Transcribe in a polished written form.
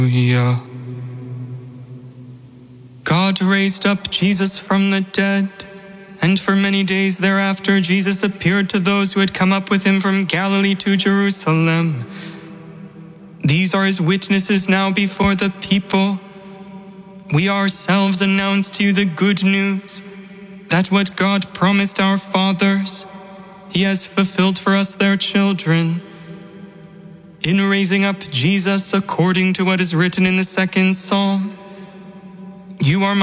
Hallelujah. God raised up Jesus from the dead, and for many days thereafter Jesus appeared to those who had come up with him from Galilee to Jerusalem. These are his witnesses now before the people. We ourselves announce to you the good news, that what God promised our fathers, he has fulfilled for us their children, in raising up Jesus according to what is written in the second psalm. You are my